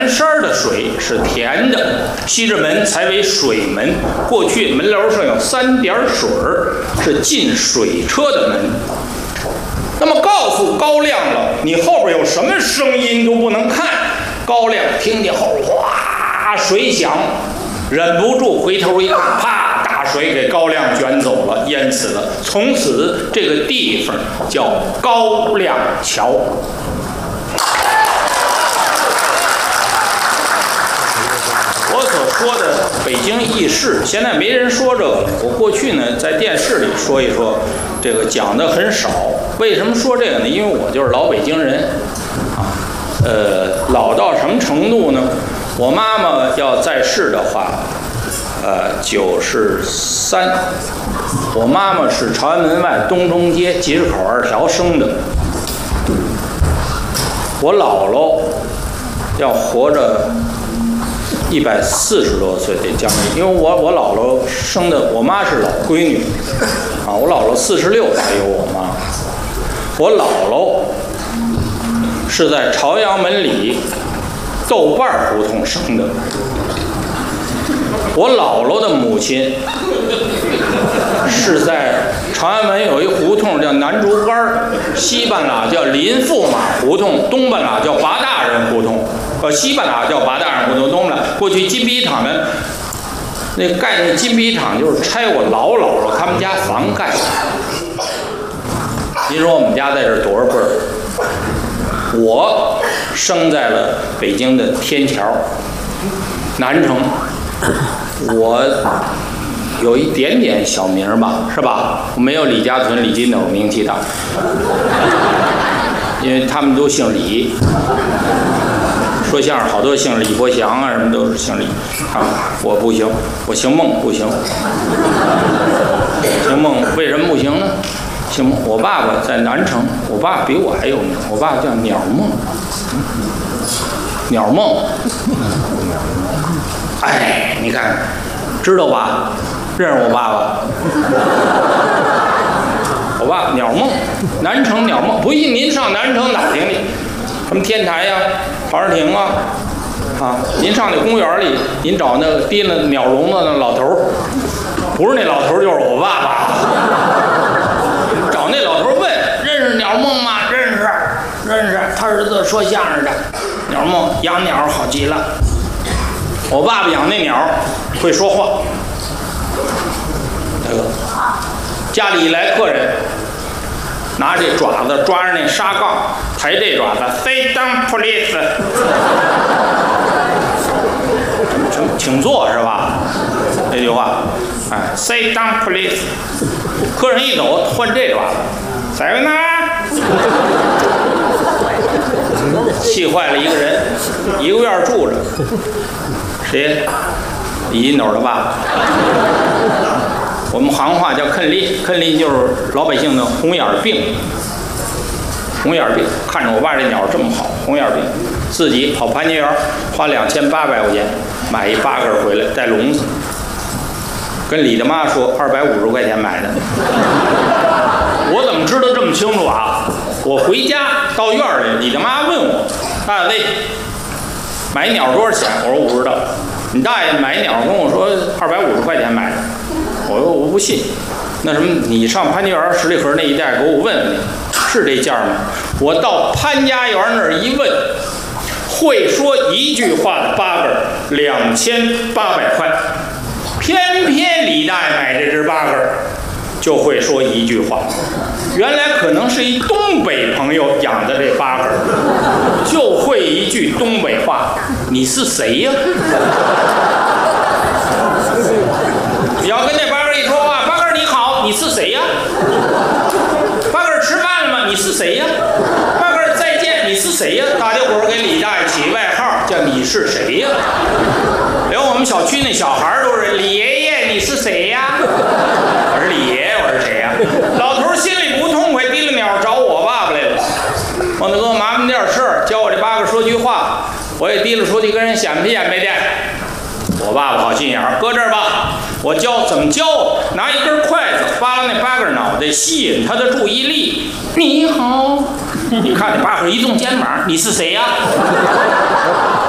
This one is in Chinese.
山的水是甜的，西直门才为水门。过去门楼上有3点水是进水车的门。那么告诉高亮了，你后边有什么声音都不能看。高亮听见后，哗，水响，忍不住回头一看，啪，大水给高亮卷走了，淹死了。从此这个地方叫高亮桥。我所说的北京轶事，现在没人说这个了。我过去呢，在电视里说一说，这个讲的很少。为什么说这个呢？因为我就是老北京人，啊，老到什么程度呢？我妈妈要在世的话，93，我妈妈是朝阳门外东中街集市口2条生的。我姥姥要活着140多岁得将近，因为我姥姥生的，我妈是老闺女，啊，我姥姥46才有我妈。我姥姥是在朝阳门里豆瓣胡同生的。我姥姥的母亲是在朝阳门有一胡同叫南竹竿，西半拉叫林驸马胡同，东半拉叫八大人胡同。西半拉叫八大人胡同，东半拉过去金皮厂的那盖那金皮厂就是拆我姥姥他们家房盖。您说我们家在这儿多少辈儿？我生在了北京的天桥、南城。我有一点点小名吧，是吧？我没有李家屯、李金斗名气大，因为他们都姓李。说相声好多姓李伯祥啊，什么都是姓李啊。我不行，我姓孟不行。姓孟为什么不行呢？姓孟，我爸爸在南城，我爸比我还有名，我爸叫鸟孟。鸟孟。哎，你看，知道吧？认识我爸爸。我爸鸟孟，南城鸟孟。不信您上南城打听去，什么天台呀、陶然亭啊，您上那公园里，您找那个提了鸟笼子那老头儿，不是那老头儿就是我爸爸。找那老头儿问，认识鸟孟吗？认识，认识。他儿子说相声的，鸟孟养鸟好极了。我爸爸养那鸟会说话。那个家里一来客人，拿这爪子抓着那沙杠，抬这爪子 ，Sit down, please。请坐是吧？这句话，哎 ，Sit down, please。客人一走，换这爪子，再问呢？气坏了一个人，一个院住着。谁？李金斗的爸爸。我们行话叫啃林，啃林就是老百姓的红眼病。红眼病，看着我爸这鸟这么好，红眼病，自己跑潘家园花2800块钱买一8根回来，带笼子。跟李大妈说250块钱买的。我怎么知道这么清楚啊？我回家到院里，李大妈问我：“大爷，买鸟多少钱？”我说我不知道。你大爷买鸟跟我说250块钱买的，我说我不信。那什么，你上潘家园十里河那一带给我问问，是这价吗？我到潘家园那儿一问，会说一句话的8根2800块，偏偏李大爷买这只8根就会说一句话。原来可能是一东北朋友养的这8根，就会一句东北话：“你是谁呀？”你要跟那8根一说话，8根你好，你是谁呀？8根吃饭了吗？你是谁呀？8根再见，你是谁呀？大家伙给李大爷起外号叫你是谁呀？连我们小区那小孩都是李爷爷，你是谁呀？我是李爷爷，我是谁呀？老头心里不痛快，提了鸟找我爸爸来了。孟大哥，麻烦点事儿，教我这8个说句话。我也提了出去跟人显摆显摆去。我爸爸好心眼儿，搁这儿吧，我教怎么教？拿一根筷子扒拉那8根脑袋，吸引他的注意力。你好，你看那8根一动肩膀，你是谁呀？